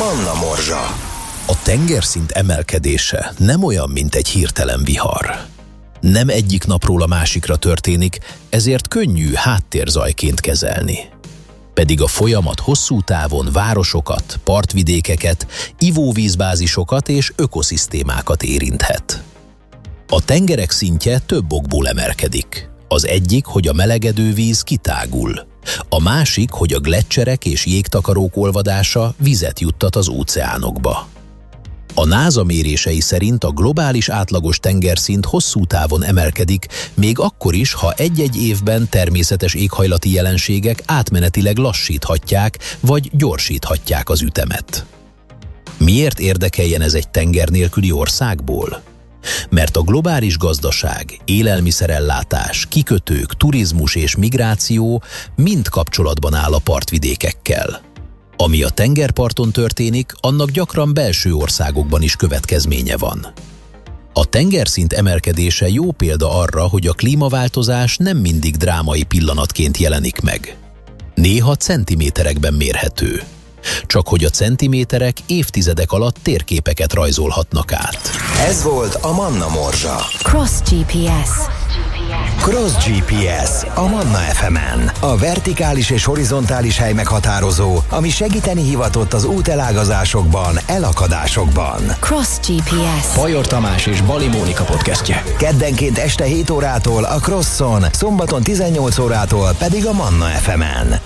Manna Morzsa. A tengerszint emelkedése nem olyan, mint egy hirtelen vihar. Nem egyik napról a másikra történik, ezért könnyű háttérzajként kezelni. Pedig a folyamat hosszú távon városokat, partvidékeket, ivóvízbázisokat és ökoszisztémákat érinthet. A tengerek szintje több okból emelkedik. Az egyik, hogy a melegedő víz kitágul. A másik, hogy a gleccserek és jégtakarók olvadása vizet juttat az óceánokba. A NASA mérései szerint a globális átlagos tengerszint hosszú távon emelkedik, még akkor is, ha egy-egy évben természetes éghajlati jelenségek átmenetileg lassíthatják vagy gyorsíthatják az ütemet. Miért érdekeljen ez egy tenger nélküli országból? Mert a globális gazdaság, élelmiszerellátás, kikötők, turizmus és migráció mind kapcsolatban áll a partvidékekkel. Ami a tengerparton történik, annak gyakran belső országokban is következménye van. A tengerszint emelkedése jó példa arra, hogy a klímaváltozás nem mindig drámai pillanatként jelenik meg. Néha centiméterekben mérhető. Csak hogy a centiméterek évtizedek alatt térképeket rajzolhatnak át. Ez volt a Manna Morzsa. Cross GPS. Cross GPS a Manna FM-en. A vertikális és horizontális hely meghatározó, ami segíteni hivatott az útelágazásokban, elakadásokban. Cross GPS. Pajor Tamás és Bali Mónika podcastje. Keddenként este 7 órától a Crosson, szombaton 18 órától pedig a Manna FM-en.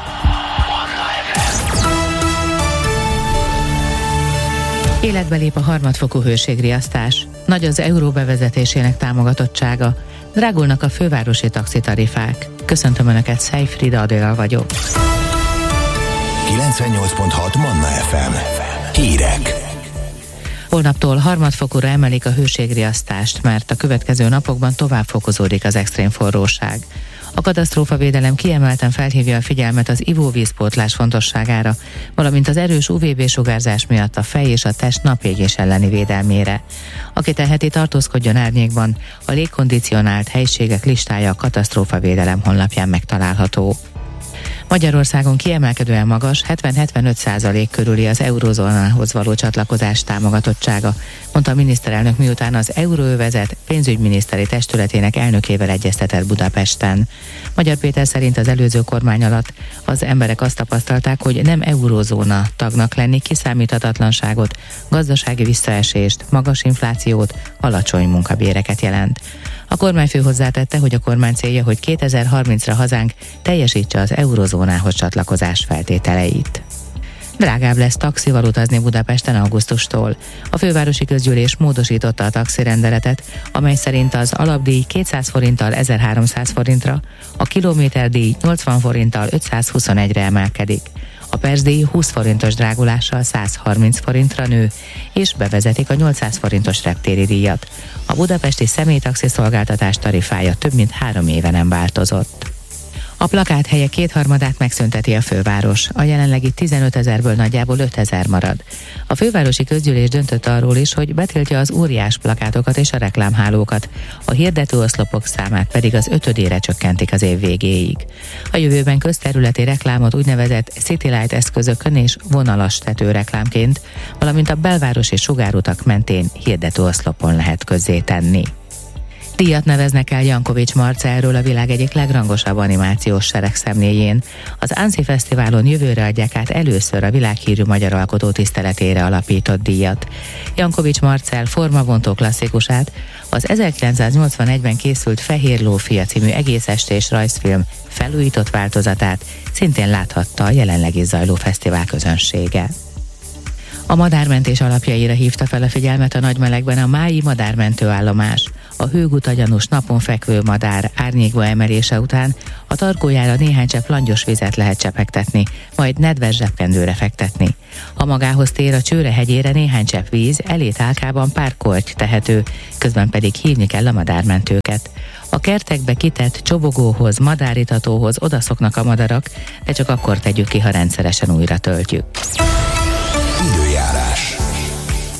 Életbe lép a harmadfokú hőségriasztás. Nagy az euró bevezetésének támogatottsága. Drágulnak a fővárosi taxitarifák. Köszöntöm Önöket, Szejfrida Adél vagyok. 98.6 Manna FM. Hírek. Holnaptól harmadfokúra emelik a hőségriasztást, mert a következő napokban tovább fokozódik az extrém forróság. A katasztrófavédelem kiemelten felhívja a figyelmet az ivóvízpótlás fontosságára, valamint az erős UVB-sugárzás miatt a fej és a test napégés elleni védelmére. Aki teheti, tartózkodjon árnyékban, a légkondicionált helységek listája a katasztrófavédelem honlapján megtalálható. Magyarországon kiemelkedően magas, 70-75% körüli az eurózónához való csatlakozás támogatottsága, mondta a miniszterelnök, miután az Euróövezet pénzügyminiszteri testületének elnökével egyeztetett Budapesten. Magyar Péter szerint az előző kormány alatt az emberek azt tapasztalták, hogy nem eurózóna tagnak lenni kiszámíthatatlanságot, gazdasági visszaesést, magas inflációt, alacsony munkabéreket jelent. A kormányfő hozzátette, hogy a kormány célja, hogy 2030-ra hazánk teljesítse az eurozónához csatlakozás feltételeit. Drágább lesz taxival utazni Budapesten augusztustól. A fővárosi közgyűlés módosította a taxirendeletet, amely szerint az alapdíj 200 forinttal 1300 forintra, a kilométerdíj 80 forinttal 521-re emelkedik. A percdíj 20 forintos drágulással 130 forintra nő, és bevezetik a 800 forintos reptéri díjat. A budapesti személytaxi szolgáltatás tarifája több mint 3 éve nem változott. A plakáthelyek 2/3 megszünteti a főváros. A jelenlegi 15 000-ből nagyjából 5 000 marad. A fővárosi közgyűlés döntött arról is, hogy betiltja az óriás plakátokat és a reklámhálókat. A hirdetőoszlopok számát pedig az 5-ére csökkentik az év végéig. A jövőben közterületi reklámot úgynevezett City Light eszközökön és vonalas tetőreklámként, valamint a belvárosi sugárutak mentén hirdetőoszlopon lehet közzétenni. Díjat neveznek el Jankovics Marcelről, a világ egyik legrangosabb animációs seregszemléjén. Az Annecy Fesztiválon jövőre adják át először a világhírű magyar alkotó tiszteletére alapított díjat. Jankovics Marcel formavontó klasszikusát, az 1981-ben készült Fehér Lófia című egész estés rajzfilm felújított változatát szintén láthatta a jelenleg is zajló fesztivál közönsége. A madármentés alapjaira hívta fel a figyelmet a nagymelegben a mályi madármentőállomás. A hőgutagyanús napon fekvő madár árnyékba emelése után a tarkójára néhány csepp langyos vizet lehet csepegtetni, majd nedves zsebkendőre fektetni. Ha magához tér a Csőre hegyére, néhány csepp víz, elé tálkában pár korty tehető, közben pedig hívni kell a madármentőket. A kertekbe kitett csobogóhoz, madáritatóhoz odaszoknak a madarak, de csak akkor tegyük ki, ha rendszeresen újra töltjük. Időjárás.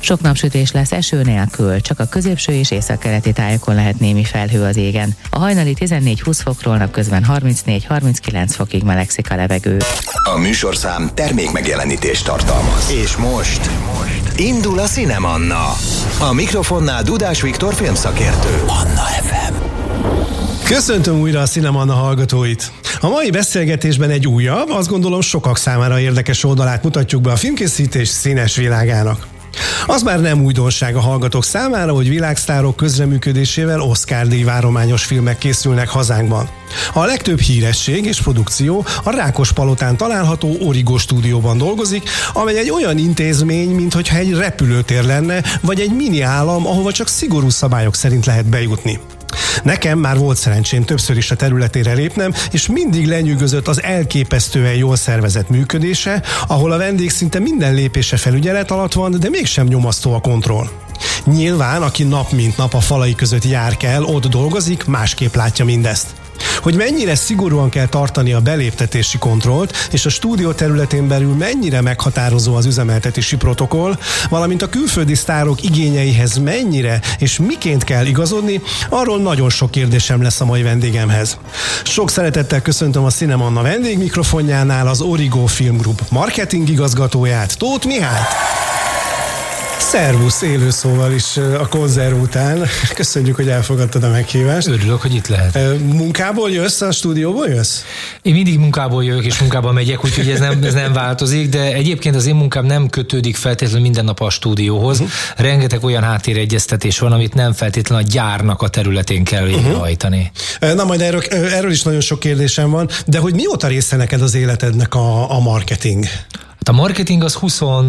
Sok napsütés lesz eső nélkül, csak a középső és északkeleti tájakon lehet némi felhő az égen. A hajnali 14-20 fokról napközben 34-39 fokig melegszik a levegő. A műsorszám termék megjelenítést tartalmaz. És most indul a Cinemanna. A mikrofonnál Dudás Viktor filmszakértő. Manna FM. Köszöntöm újra a Cinemanna hallgatóit! A mai beszélgetésben egy újabb, azt gondolom sokak számára érdekes oldalát mutatjuk be a filmkészítés színes világának. Az már nem újdonság a hallgatók számára, hogy világsztárok közreműködésével Oscar-díj várományos filmek készülnek hazánkban. A legtöbb híresség és produkció a Rákospalotán található Origo stúdióban dolgozik, amely egy olyan intézmény, minthogyha egy repülőtér lenne, vagy egy mini állam, ahova csak szigorú szabályok szerint lehet bejutni. Nekem már volt szerencsém többször is a területére lépnem, és mindig lenyűgözött az elképesztően jól szervezett működése, ahol a vendég szinte minden lépése felügyelet alatt van, de mégsem nyomasztó a kontroll. Nyilván, aki nap mint nap a falai között jár kell, ott dolgozik, másképp látja mindezt. Hogy mennyire szigorúan kell tartani a beléptetési kontrollt, és a stúdió területén belül mennyire meghatározó az üzemeltetési protokoll, valamint a külföldi sztárok igényeihez mennyire és miként kell igazodni, arról nagyon sok kérdésem lesz a mai vendégemhez. Sok szeretettel köszöntöm a Cinemanna vendégmikrofonjánál az Origo Film Group marketing igazgatóját, Tóth Mihályt. Szervusz, élőszóval is a konzerv után. Köszönjük, hogy elfogadtad a meghívást. Örülök, hogy itt lehet. Munkából jössz, a stúdióból jössz? Én mindig munkából jövök, és munkába megyek, úgyhogy ez nem változik, de egyébként az én munkám nem kötődik feltétlenül minden nap a stúdióhoz. Rengeteg olyan háttéregyeztetés van, amit nem feltétlenül a gyárnak a területén kell végrehajtani. Na majd erről is nagyon sok kérdésem van, de hogy mióta része neked az életednek a marketing? A marketing az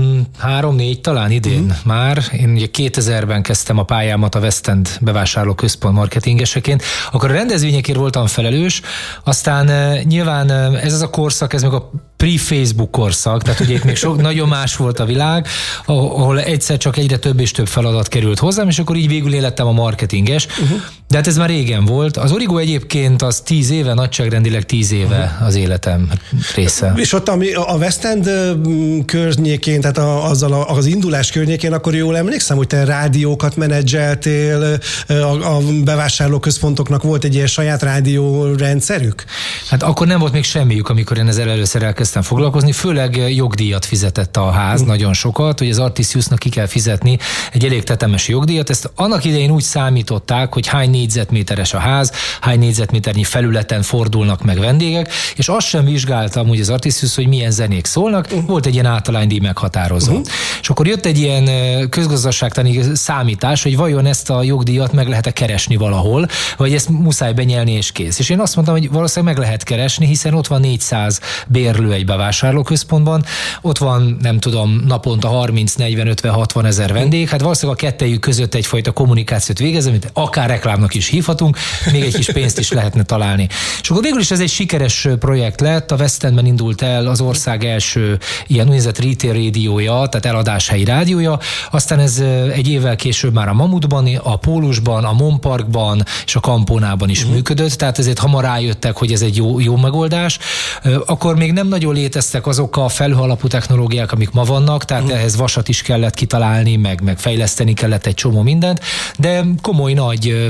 23-4 talán idén már. Én ugye 2000-ben kezdtem a pályámat a West End bevásárlóközpont marketingeseként. Akkor a rendezvényekért voltam felelős, aztán nyilván ez az a korszak, ez meg a pre-Facebook korszak, tehát ugye itt még nagyon más volt a világ, ahol egyszer csak egyre több és több feladat került hozzám, és akkor így végül élettem a marketinges. De hát ez már régen volt. Az Origo egyébként az 10 éve, nagyságrendileg 10 éve az életem része. És ott a West End környékén, tehát azzal az indulás környékén, akkor jól emlékszem, hogy te rádiókat menedzseltél, a bevásárlóközpontoknak volt egy ilyen saját rádiórendszerük? Hát akkor nem volt még semmiük, amikor én ezzel először elkezdtem foglalkozni, főleg jogdíjat fizetett a ház, nagyon sokat, hogy az Artisiusnak ki kell fizetni egy elég tetemes jogdíjat. Ezt annak idején úgy számították, hogy hány négyzetméteres a ház, hány négyzetméternyi felületen fordulnak meg vendégek, és azt sem vizsgáltam, hogy az Artisius, hogy milyen zenék szólnak, volt egy ilyen általánydíj meghatározó. És akkor jött egy ilyen közgazdaságtani számítás, hogy vajon ezt a jogdíjat meg lehet-e keresni valahol, vagy ezt muszáj benyelni és kész. És én azt mondtam, hogy valószínűleg meg lehet keresni, hiszen ott van 400 bérlő egy bevásárlóközpontban, ott van, nem tudom, naponta 30, 40, 50, 60 ezer vendég, hát valószínűleg a kettejük között egyfajta kommunikációt végez, amit akár reklámnak is hívhatunk, még egy kis pénzt is lehetne találni. És akkor végül is ez egy sikeres projekt lett, a West Endben indult el az ország első ilyen úgynevezett retail rádiója, tehát eladáshelyi rádiója, aztán ez egy évvel később már a Mamutban, a Pólusban, a Monparkban és a Kampónában is működött, tehát ezért hamar rájöttek, hogy ez egy jó megoldás. Akkor még nem nagyon léteztek azok a felhő alapú technológiák, amik ma vannak, tehát ehhez vasat is kellett kitalálni, meg fejleszteni kellett egy csomó mindent, de komoly nagy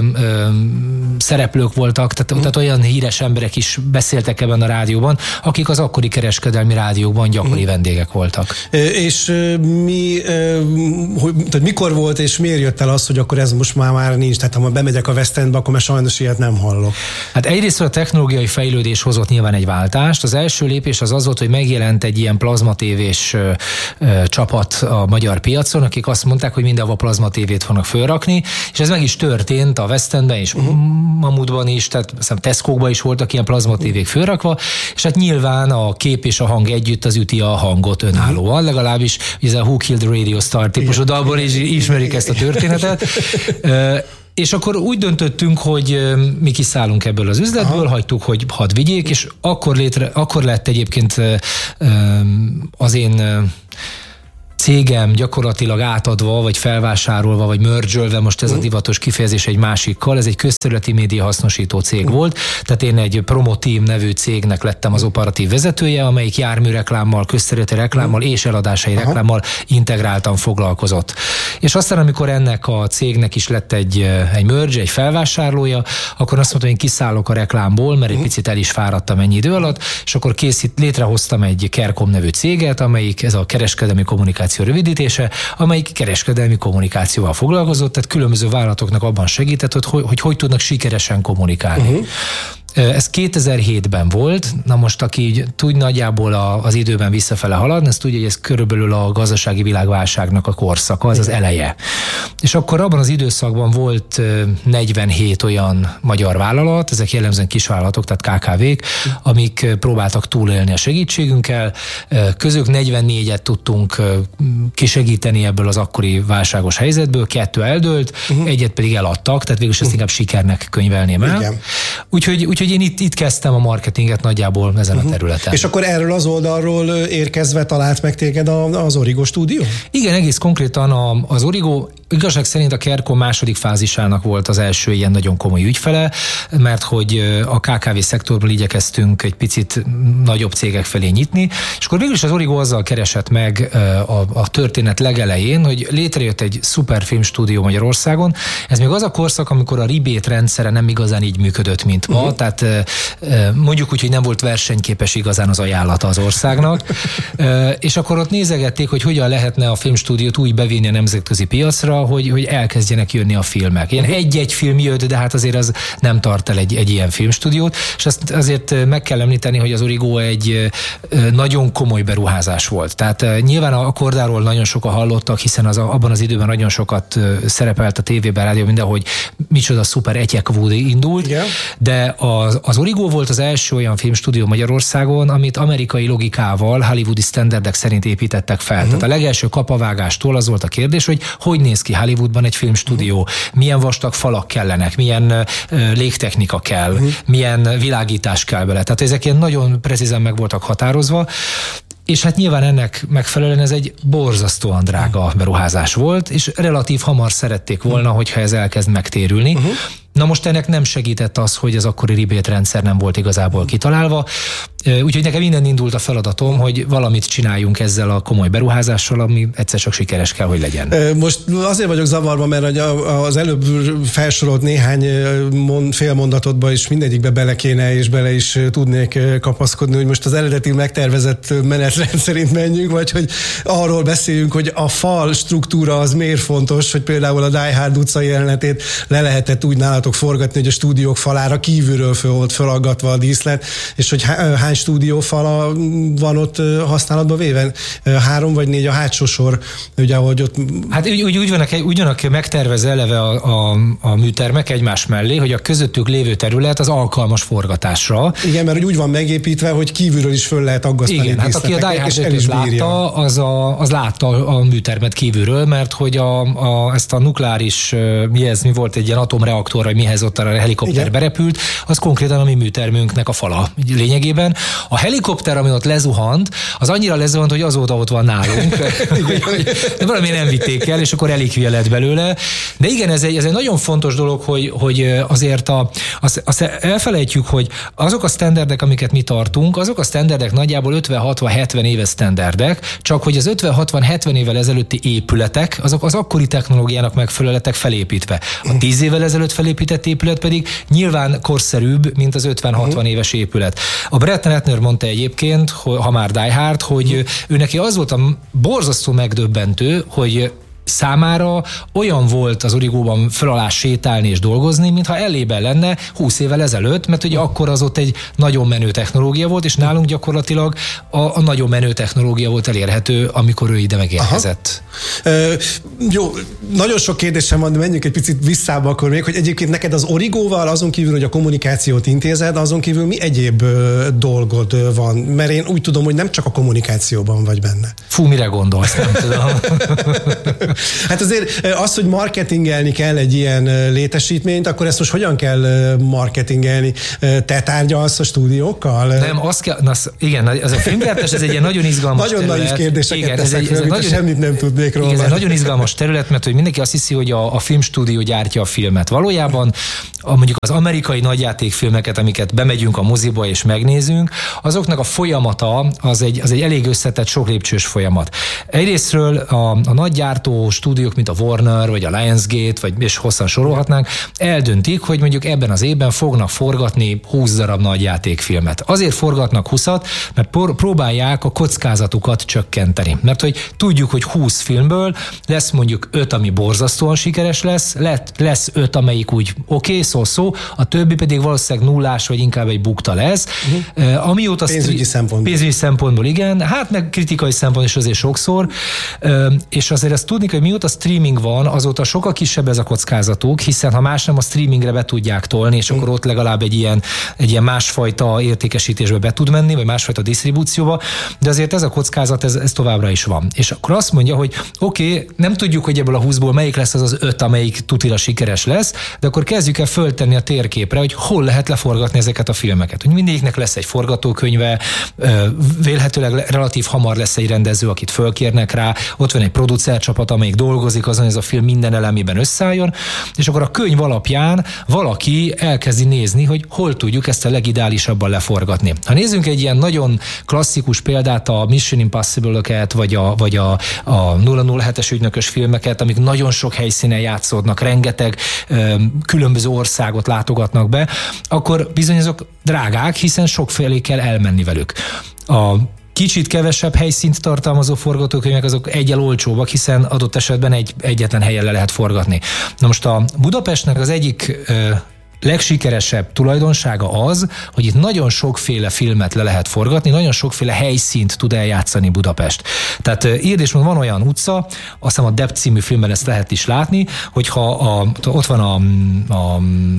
szereplők voltak, tehát olyan híres emberek is beszéltek ebben a rádióban, akik az akkori kereskedelmi rádiókban gyakori vendégek voltak. És tehát mikor volt, és miért jött el az, hogy akkor ez most már nincs? Tehát ha bemegyek a West Endbe, akkor már sajnos ilyet nem hallok. Hát egyrészt a technológiai fejlődés hozott nyilván egy váltást. Az első lépés az volt, hogy megjelent egy ilyen plazmatévés csapat a magyar piacon, akik azt mondták, hogy mindenhol plazmatévét fognak fölrakni, és ez meg is történt a West Endben és Mamutban is, tehát Tesco-ban is voltak ilyen plazmatévék fölrakva, és hát nyilván a kép és a hang együtt az üti a hangot önállóan, legalábbis ez a Who Killed the Radio Star típusú dalból is ismerik ezt a történetet. És akkor úgy döntöttünk, hogy mi kiszállunk ebből az üzletből, hagytuk, hogy hadd vigyék, és akkor lett egyébként az én cégem gyakorlatilag átadva, vagy felvásárolva, vagy mergelve, most ez a divatos kifejezés egy másikkal, ez egy közterületi média hasznosító cég volt, tehát én egy Promoteam nevű cégnek lettem az operatív vezetője, amelyik járműreklámmal, közterületi reklámmal és eladásai reklámmal integráltan foglalkozott. És aztán, amikor ennek a cégnek is lett egy merge, egy felvásárlója, akkor azt mondtam, hogy én kiszállok a reklámból, mert egy picit el is fáradtam ennyi idő alatt, és akkor létrehoztam egy Kerkom nevű céget, amelyik ez a kereskedelmi kommunikáció rövidítése, amelyik kereskedelmi kommunikációval foglalkozott, tehát különböző vállalatoknak abban segített, hogy tudnak sikeresen kommunikálni. Ez 2007-ben volt, na most aki tud nagyjából az időben visszafele haladni, azt tudja, hogy ez körülbelül a gazdasági világválságnak a korszaka, az eleje. És akkor abban az időszakban volt 47 olyan magyar vállalat, ezek jellemzően kisvállalatok, tehát KKV-k, amik próbáltak túlélni a segítségünkkel. Közük 44-et tudtunk kisegíteni ebből az akkori válságos helyzetből, 2 eldőlt, egyet pedig eladtak, tehát végül ezt inkább sikernek könyvelném el. Igen. Úgyhogy én itt kezdtem a marketinget nagyjából ezen a területen. És akkor erről az oldalról érkezve talált meg téged az Origo stúdió? Igen, egész konkrétan az Origo igazság szerint a Kerkom második fázisának volt az első ilyen nagyon komoly ügyfele, mert hogy a KKV szektorból igyekeztünk egy picit nagyobb cégek felé nyitni, és akkor végül is az Origo azzal keresett meg a történet legelején, hogy létrejött egy szuper filmstúdió Magyarországon. Ez még az a korszak, amikor a rebate rendszere nem igazán így működött, mint ma, tehát mondjuk úgy, hogy nem volt versenyképes igazán az ajánlata az országnak, és akkor ott nézegették, hogy hogyan lehetne a filmstúdiót úgy bevinni a nemzetközi piacra, hogy elkezdjenek jönni a filmek. Ilyen egy-egy film jött, de hát azért az nem tart el egy ilyen filmstúdiót, és azt azért meg kell említeni, hogy az Origo egy nagyon komoly beruházás volt. Tehát nyilván a Kordáról nagyon sokan hallottak, hiszen abban az időben nagyon sokat szerepelt a tévében, rádió, mindenhogy micsoda szuper Etyek-Wood indult, yeah. De az Origo volt az első olyan filmstúdió Magyarországon, amit amerikai logikával, hollywoodi standardek szerint építettek fel. Tehát a legelső kapavágástól az volt a kérdés, hogy néz ki Hollywoodban egy filmstúdió, milyen vastag falak kellenek, milyen légtechnika kell, milyen világítás kell bele. Tehát ezek ilyen nagyon precízen meg voltak határozva, és hát nyilván ennek megfelelően ez egy borzasztóan drága beruházás volt, és relatív hamar szerették volna, hogyha ez elkezd megtérülni. Na most ennek nem segített az, hogy az akkori rebate rendszer nem volt igazából kitalálva, úgyhogy nekem innen indult a feladatom, hogy valamit csináljunk ezzel a komoly beruházással, ami egyszer csak sikeres kell, hogy legyen. Most azért vagyok zavarban, mert az előbb felsorolt néhány félmondatodba is mindegyikbe bele kéne, és bele is tudnék kapaszkodni, hogy most az eredeti megtervezett menetrend szerint menjünk, vagy hogy arról beszéljünk, hogy a fal struktúra az miért fontos, hogy például a Die Hard utca jelenetét le lehetett úgy nálatok forgatni, hogy a stúdiók falára kívülről volt fölaggatva a díszlet, és hogy hány stúdiófala van ott használatba véve? 3 vagy 4 a hátsó sor, ugye, ahogy ott... Hát úgy vannak megtervezve eleve a műtermek egymás mellé, hogy a közöttük lévő terület az alkalmas forgatásra. Igen, mert úgy van megépítve, hogy kívülről is föl lehet aggasztani. Igen, hát aki a Die Hard látta, az látta a műtermet kívülről, mert hogy ezt a nukleáris, mi volt egy ilyen atomreaktor, vagy mihez ott a helikopter igen. berepült, az konkrétan a mi műtermünknek a fala lényegében. A helikopter, ami ott lezuhant, az annyira lezuhant, hogy azóta ott van nálunk. De valami nem vitték el, és akkor relikvia lett belőle. De igen, ez egy nagyon fontos dolog, hogy azért azt elfelejtjük, hogy azok a sztenderdek, amiket mi tartunk, azok a sztenderdek nagyjából 50-60-70 éves sztenderdek, csak hogy az 50-60-70 évvel ezelőtti épületek, azok az akkori technológiának megfelelőek felépítve. A 10 évvel ezelőtt felépített épület pedig nyilván korszerűbb, mint az 50-60 éves épület. A Brett Ratner mondta egyébként, ha már Die Hard, hogy ő neki az volt a borzasztó megdöbbentő, hogy számára olyan volt az Origóban föl alá sétálni és dolgozni, mintha ellében lenne 20 évvel ezelőtt, mert ugye akkor az ott egy nagyon menő technológia volt, és nálunk gyakorlatilag a nagyon menő technológia volt elérhető, amikor ő ide megérkezett. Jó, nagyon sok kérdésem van, de menjünk egy picit visszába akkor még, hogy egyébként neked az Origóval, azon kívül, hogy a kommunikációt intézed, azon kívül mi egyéb dolgod van? Mert én úgy tudom, hogy nem csak a kommunikációban vagy benne. Fú, mire gondolsz? Nem tudom. Hát azért az, hogy marketingelni kell egy ilyen létesítményt, akkor ezt most hogyan kell marketingelni? Te tárgyalsz a stúdiókkal? Nem, azt kell, igen, az a filmgyártás, ez egy ilyen nagyon izgalmas nagyon terület. Nagyon nagy kérdéseket teszek föl, nagyon, semmit nem tudnék róla. Igen, ez egy nagyon izgalmas terület, mert hogy mindenki azt hiszi, hogy a filmstúdió gyártja a filmet. Valójában mondjuk az amerikai nagyjátékfilmeket, amiket bemegyünk a moziba és megnézünk, azoknak a folyamata az egy elég összetett, sok lépcsős folyamat. Egyrésztről a nagygyártó stúdiók, mint a Warner, vagy a Lionsgate, és hosszan sorolhatnánk, eldöntik, hogy mondjuk ebben az évben fognak forgatni 20 darab nagyjátékfilmet. Azért forgatnak 20-at, mert próbálják a kockázatukat csökkenteni. Mert hogy tudjuk, hogy 20 filmből lesz mondjuk 5, ami borzasztóan sikeres lesz 5, amelyik úgy oké, szó, a többi pedig valószínűleg nullás, vagy inkább egy bukta lesz. Amióta pénzügyi szempontból igen, hát meg kritikai szempontból is azért sokszor, és azért azt tudni, hogy mióta streaming van, azóta sokkal kisebb ez a kockázatuk, hiszen ha más nem, a streamingre be tudják tolni, és akkor ott legalább egy ilyen másfajta értékesítésbe be tud menni, vagy másfajta disztribúcióba, de azért ez a kockázat, ez továbbra is van. És akkor azt mondja, hogy oké, nem tudjuk, hogy ebből a 20-ból melyik lesz az 5, amelyik tutira sikeres lesz, de akkor kezdjük el föltenni a térképre, hogy hol lehet leforgatni ezeket a filmeket. Hogy mindegyiknek lesz egy forgatókönyve, vélhetőleg relatív hamar lesz egy rendező, akit fölkérnek rá, ott van egy producercsapat, amelyik dolgozik azon, hogy ez a film minden elemében összeálljon, és akkor a könyv alapján valaki elkezdi nézni, hogy hol tudjuk ezt a legideálisabban leforgatni. Ha nézzünk egy ilyen nagyon klasszikus példát, a Mission Impossible-öket, vagy a 007-es ügynökös filmeket, amik nagyon sok helyszínen játszódnak, rengeteg különböző országot látogatnak be, akkor bizony azok drágák, hiszen sokfelé kell elmenni velük. A kicsit kevesebb helyszínt tartalmazó forgatókönyvek azok egyel olcsóbbak, hiszen adott esetben egyetlen helyen le lehet forgatni. Na most a Budapestnek az egyik legsikeresebb tulajdonsága az, hogy itt nagyon sokféle filmet le lehet forgatni, nagyon sokféle helyszínt tud eljátszani Budapest. Tehát írd és mond, van olyan utca, azt hiszem a Depp című filmben ezt lehet is látni, hogyha ott van a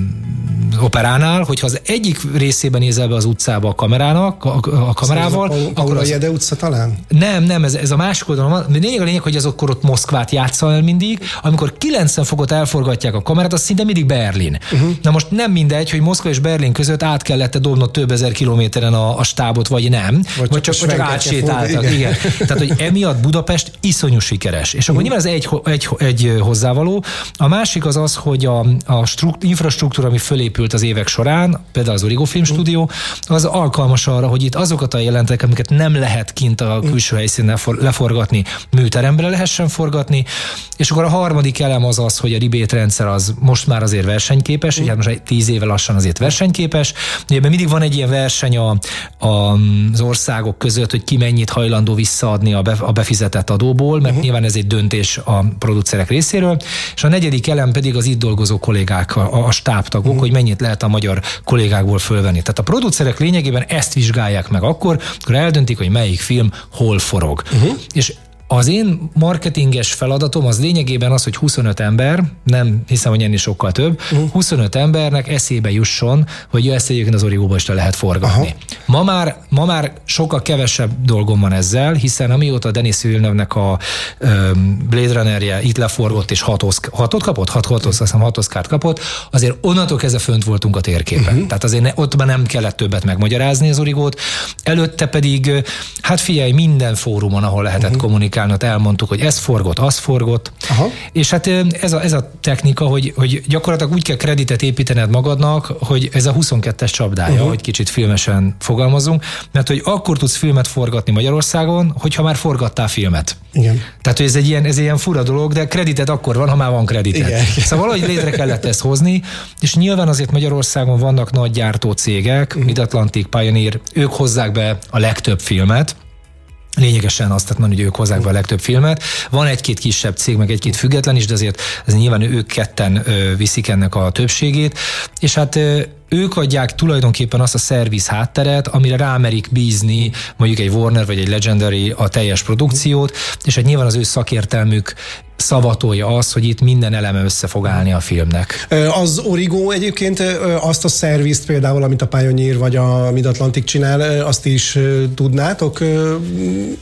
operánál, hogyha az egyik részében nézel be az utcába a kamerával, akkor az Jede utca talán? Nem, ez a másik oldalon van. A lényeg, hogy az akkor ott Moszkvát játsza el mindig, amikor 90 fokot elforgatják a kamerát, az szinte mindig Berlin. Na most nem mindegy, hogy Moszkva és Berlin között át kellett dobnod több ezer kilométeren a stábot, vagy nem, vagy csak átsétáltak. Igen. Tehát, hogy emiatt Budapest iszonyú sikeres. És akkor nyilván ez egy hozzávaló. A másik az, hogy a infrastruktúra, ami fölépült az évek során, például az Origo Filmstúdió, az alkalmas arra, hogy itt azokat a jelentek, amiket nem lehet kint a külső helyszínen leforgatni, műteremben lehessen forgatni, és akkor a harmadik elem az, hogy a rebate rendszer az most már azért versenyképes, hát most 10 éve lassan azért versenyképes. Ebben mindig van egy ilyen verseny az országok között, hogy ki mennyit hajlandó visszaadni a befizetett adóból, mert nyilván ez egy döntés a producerek részéről, és a negyedik elem pedig az itt dolgozó kollégák, a stábtagok, hogy mennyit lehet a magyar kollégákból fölvenni. Tehát a producerek lényegében ezt vizsgálják meg akkor eldöntik, hogy melyik film hol forog. És az én marketinges feladatom az lényegében az, hogy 25 ember, nem hiszem, hogy ennél sokkal több, 25 embernek eszébe jusson, hogy ezt egyébként az Origóba is le lehet forgatni. Ma már sokkal kevesebb dolgom van ezzel, hiszen amióta Denis Villeneuve-nek a Blade Runner-je itt leforgott, és 6 Oscart kapott, azért onnantól kezdve fönt voltunk a térképen. Tehát azért ott már nem kellett többet megmagyarázni az Origót. Előtte pedig, hát figyelj, minden fórumon, ahol lehetett kommunikálni, elmondtuk, hogy ez forgott, az forgott. És hát ez a technika, hogy gyakorlatilag úgy kell kreditet építened magadnak, hogy ez a 22-es csapdája, hogy kicsit filmesen fogalmazunk, mert hogy akkor tudsz filmet forgatni Magyarországon, hogyha már forgattál filmet. Igen. Tehát, hogy ez egy ilyen fura dolog, de kreditet akkor van, ha már van kreditet. Igen. Szóval valahogy létre kellett ezt hozni, és nyilván azért Magyarországon vannak nagy gyártó cégek, Mid-Atlantic, Pioneer, ők hozzák be a legtöbb filmet, lényegesen azt tehát mondani, hogy ők hozzák be a legtöbb filmet. Van egy-két kisebb cég, meg egy-két független is, de azért ez nyilván ők ketten viszik ennek a többségét, és hát ők adják tulajdonképpen azt a szerviz hátteret, amire rámerik bízni mondjuk egy Warner vagy egy Legendary a teljes produkciót, és hát nyilván az ő szakértelmük szavatolja az, hogy itt minden eleme össze fog állni a filmnek. Az Origo egyébként azt a szervizt például, amit a Pioneer vagy a Mid-Atlantic csinál, azt is tudnátok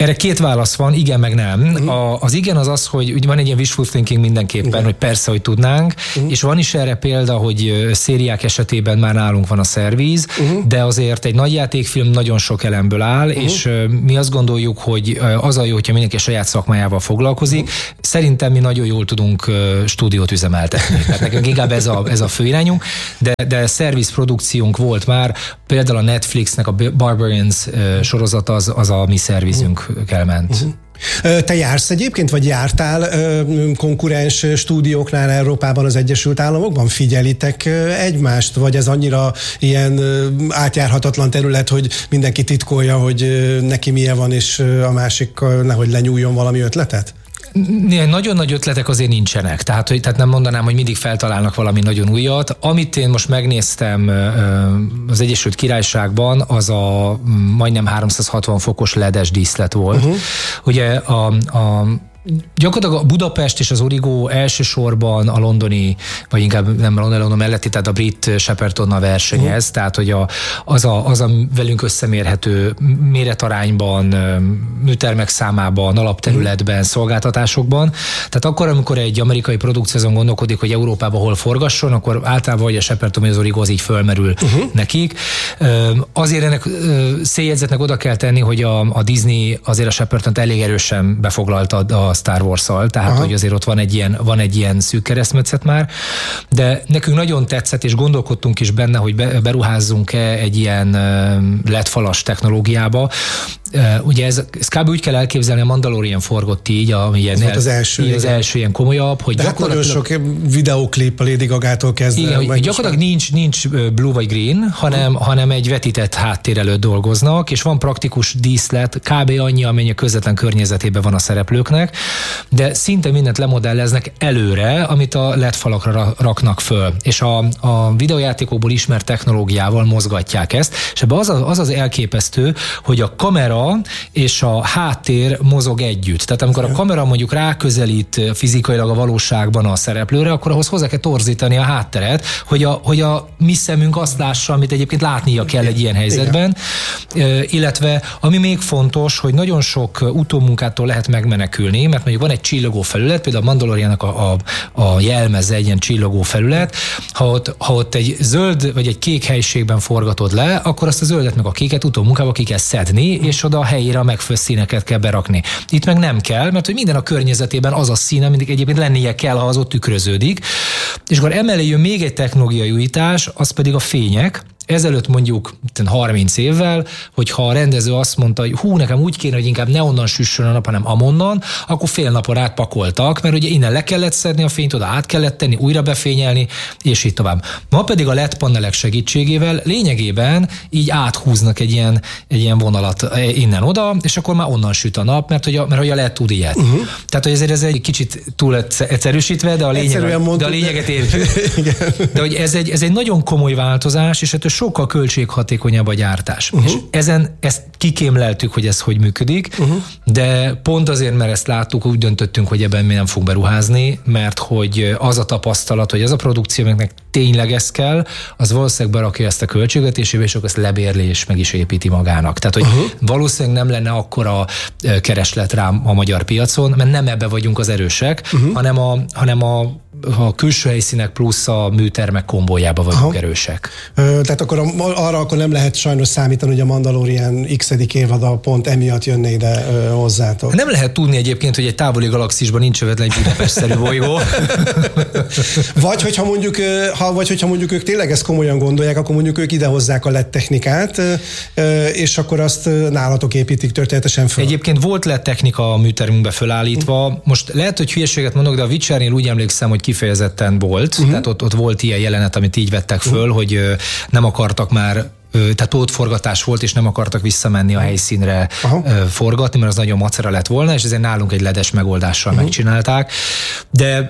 Erre két válasz van, igen, meg nem. Az igen az, hogy van egy ilyen wishful thinking mindenképpen, hogy persze, hogy tudnánk, és van is erre példa, hogy szériák esetében már nálunk van a szervíz, de azért egy nagy játékfilm nagyon sok elemből áll, és mi azt gondoljuk, hogy az a jó, hogyha mindenki a saját szakmájával foglalkozik. Szerintem mi nagyon jól tudunk stúdiót üzemeltetni. Tehát nekünk inkább ez a fő irányunk, de szervizprodukciónk volt már, például a Netflixnek a Barbarians sorozat az a mi szervizünkkel ment. Te jársz egyébként, vagy jártál konkurens stúdióknál Európában, az Egyesült Államokban? Figyelitek egymást, vagy ez annyira ilyen átjárhatatlan terület, hogy mindenki titkolja, hogy neki milyen van, és a másik nehogy lenyúljon valami ötletet? Nagyon nagy ötletek azért nincsenek, tehát nem mondanám, hogy mindig feltalálnak valami nagyon újat. Amit én most megnéztem az Egyesült Királyságban, az a majdnem 360 fokos LED-es díszlet volt. Ugye gyakorlatilag a Budapest és az Origo elsősorban a londoni, vagy inkább nem London melletti, tehát a brit Sheppertonnal versenyez, tehát hogy az a velünk összemérhető méretarányban, műtermek számában, alapterületben, szolgáltatásokban. Tehát akkor, amikor egy amerikai produkció azon gondolkodik, hogy Európában hol forgasson, akkor általában vagy a Shepperton, vagy az Origo az így fölmerül nekik. Azért ennek széljegyzetnek oda kell tenni, hogy a Disney azért a Sheppertont elég erősen befoglalta a Star Wars-szal, tehát hogy azért ott van egy ilyen szűk keresztmetszet már, de nekünk nagyon tetszett, és gondolkodtunk is benne, hogy beruházzunk-e egy ilyen LED-falas technológiába. Ugye ez kb. Úgy kell elképzelni, a Mandalorian forgott így, az első ilyen komolyabb, hogy de nagyon sok videóklip a Lady Gagától kezdve. Igen, hogy gyakorlatilag nincs blue vagy green, hanem egy vetített háttér előtt dolgoznak, és van praktikus díszlet, kb. Annyi, amennyi a közvetlen környezetében van a szereplőknek, de szinte mindent lemodelleznek előre, amit a LED falakra raknak föl. És a videójátékokból ismert technológiával mozgatják ezt, és ebben az elképesztő, hogy a kamera és a háttér mozog együtt. Tehát amikor a kamera mondjuk ráközelít fizikailag a valóságban a szereplőre, akkor ahhoz hozzá kell torzítani a hátteret, hogy a mi szemünk azt lássa, amit egyébként látnia kell egy ilyen helyzetben. Illetve, ami még fontos, hogy nagyon sok utómunkától lehet megmenekülni, mert mondjuk van egy csillogó felület, például a Mandaloriannak a jelmeze egy ilyen csillogó felület, ha ott egy zöld vagy egy kék helyiségben forgatod le, akkor azt a zöldet meg a kéket utómunkába ki kell szedni, és oda a helyére a megfelelő színeket kell berakni. Itt meg nem kell, mert hogy minden a környezetében az a színe, mindig egyébként lennie kell, ha az ott tükröződik. És akkor emellé jön még egy technológiai újítás, az pedig a fények. Ezelőtt mondjuk 30 évvel, hogyha a rendező azt mondta, hogy nekem úgy kéne, hogy inkább ne onnan süssön a nap, hanem amonnan, akkor fél napon átpakoltak, mert ugye innen le kellett szedni a fényt, oda át kellett tenni, újra befényelni, és így tovább. Ma pedig a LED panelek segítségével lényegében így áthúznak egy ilyen vonalat innen-oda, és akkor már onnan süt a nap, mert hogy a LED tud ilyet. Tehát, hogy ezért ez egy kicsit túl egyszerűsítve, de a lényeget értjük. De hogy ez egy nagyon komoly változás, és sokkal költséghatékonyabb a gyártás. És ezt kikémleltük, hogy ez hogy működik, de pont azért, mert ezt láttuk, úgy döntöttünk, hogy ebben mi nem fogunk beruházni, mert hogy az a tapasztalat, hogy az a produkció, amiknek tényleg ez kell, az valószínűleg berakja ezt a költségvetésébe, és akkor ezt lebérli, és meg is építi magának. Tehát, hogy valószínűleg nem lenne akkora kereslet rám a magyar piacon, mert nem ebbe vagyunk az erősek, hanem a külső helyszínek plusz a műtermek kombójába vagyunk erősek. Tehát arra nem lehet sajnos számítani, hogy a Mandalorian x-edik évada pont emiatt jönne ide hozzátok. Nem lehet tudni egyébként, hogy egy távoli galaxisban nincs övetlen egy Budapest-szerű bolygó. Vagy hogyha mondjuk ők tényleg ezt komolyan gondolják, akkor mondjuk ők idehozzák a LED technikát, és akkor azt nálatok építik történetesen föl. Egyébként volt LED technika a műtermünkbe fölállítva. Most lehet, hogy hülyeséget mondok, de a Witchernél úgy emlékszem, hogy kifejezetten volt. Tehát ott volt ilyen jelenet, amit így vettek föl, hogy nem akartak már, tehát pótforgatás volt, és nem akartak visszamenni a helyszínre forgatni, mert az nagyon macera lett volna, és ezért nálunk egy ledes megoldással megcsinálták. De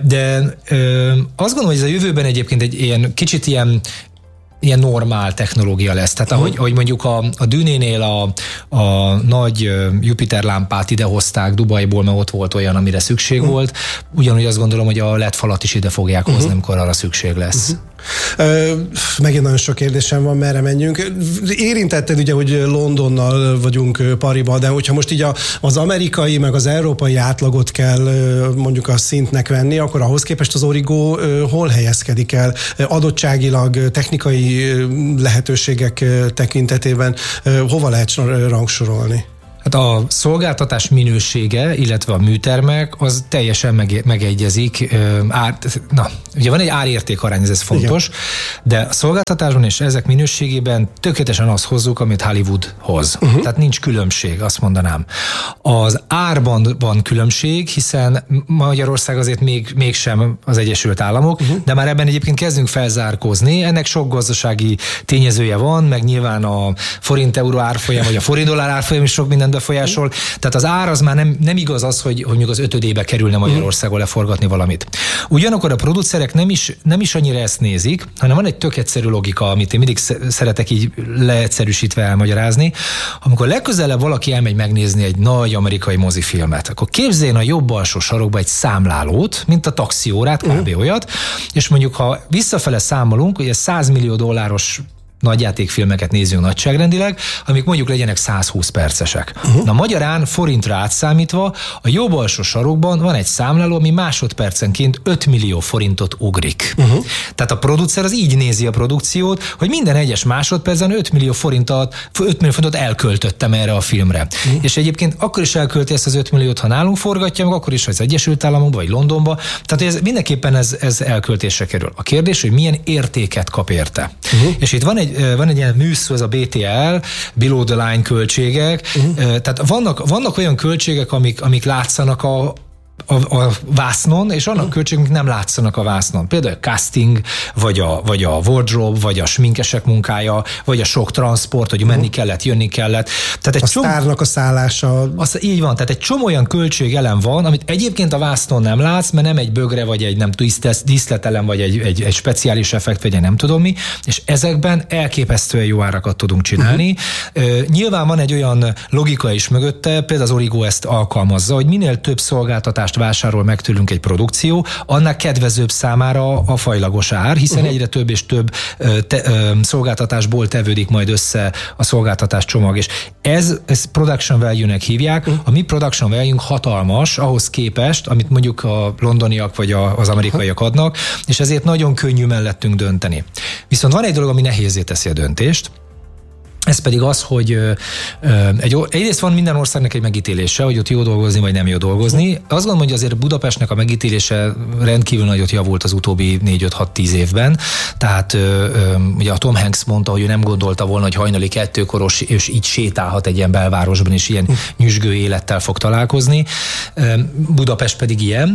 azt gondolom, hogy ez a jövőben egyébként egy ilyen kicsit ilyen normál technológia lesz. Tehát ahogy mondjuk a Dűnénél a nagy Jupiter lámpát idehozták Dubajból, mert ott volt olyan, amire szükség volt, ugyanúgy azt gondolom, hogy a LED falat is ide fogják hozni, amikor arra szükség lesz. Megint nagyon sok kérdésem van, merre menjünk. Érintetted ugye, hogy Londonnal vagyunk pariba, de hogyha most így az amerikai meg az európai átlagot kell mondjuk a szintnek venni, akkor ahhoz képest az Origo hol helyezkedik el adottságilag, technikai lehetőségek tekintetében, hova lehet rangsorolni? Hát a szolgáltatás minősége, illetve a műtermek, az teljesen megegyezik. Ugye van egy árérték-arány, ez fontos, igen. De a szolgáltatásban és ezek minőségében tökéletesen azt hozzuk, amit Hollywood hoz. Tehát nincs különbség, azt mondanám. Az árban van különbség, hiszen Magyarország azért mégsem az Egyesült Államok, de már ebben egyébként kezdünk felzárkózni. Ennek sok gazdasági tényezője van, meg nyilván a forint-euró árfolyam, vagy a forint-dollár árfolyam is sok minden befolyásol. Tehát az ár az már nem igaz az, hogy mondjuk az 5-ödébe kerülne Magyarországon leforgatni valamit. Ugyanakkor a producerek nem is annyira ezt nézik, hanem van egy tök egyszerű logika, amit én mindig szeretek így leegyszerűsítve elmagyarázni. Amikor legközelebb valaki elmegy megnézni egy nagy amerikai mozifilmet, akkor képzeljen a jobb alsó sarokba egy számlálót, mint a taxiórát, kb. Olyat, és mondjuk ha visszafele számolunk, ugye $100 millió nagyjátékfilmeket nézzünk nagyságrendileg, amik mondjuk legyenek 120 percesek. Na magyarán forintra átszámítva a jobb alsó sarokban van egy számláló, ami másodpercenként 5 millió forintot ugrik. Tehát a producer az így nézi a produkciót, hogy minden egyes másodpercen 5 millió forintot elköltöttem erre a filmre. És egyébként akkor is elkölti ezt az 5 milliót, ha nálunk forgatja, meg akkor is, hogy az Egyesült Államokba vagy Londonba. Tehát ez mindenképpen ez elköltésre kerül. A kérdés, hogy milyen értéket kap érte. És itt van egy ilyen műszó, ez a BTL, below the line költségek, tehát vannak olyan költségek, amik látszanak a vásznon, és annak költségek nem látszanak a vásznon. Például a casting, vagy a wardrobe, vagy a sminkesek munkája, vagy a sok transport, hogy menni kellett, jönni kellett. Tehát sztárnak a szállása. Így van, tehát egy csomó olyan költségelem van, amit egyébként a vásznon nem látsz, mert nem egy bögre, vagy egy nem díszletelem, vagy egy speciális effekt, vagy egy nem tudom mi, és ezekben elképesztően jó árakat tudunk csinálni. Nyilván van egy olyan logika is mögötte, például az Origo ezt alkalmazza, hogy minél több szolgáltatást vásárol meg tőlünk egy produkció, annál kedvezőbb számára a fajlagos ár, hiszen egyre több és több szolgáltatásból tevődik majd össze a szolgáltatás csomag, és ez production value-nek hívják. A mi production value-nk hatalmas ahhoz képest, amit mondjuk a londoniak vagy az amerikaiak adnak, és ezért nagyon könnyű mellettünk dönteni. Viszont van egy dolog, ami nehézzé teszi a döntést, ez pedig az, hogy egyrészt van minden országnak egy megítélése, hogy ott jó dolgozni, vagy nem jó dolgozni. Azt gondolom, hogy azért Budapestnek a megítélése rendkívül nagyot javult az utóbbi 4-5-6-10 évben. Tehát ugye a Tom Hanks mondta, hogy ő nem gondolta volna, hogy hajnali 2-kor és így sétálhat egy ilyen belvárosban, és ilyen nyüzsgő élettel fog találkozni. Budapest pedig ilyen.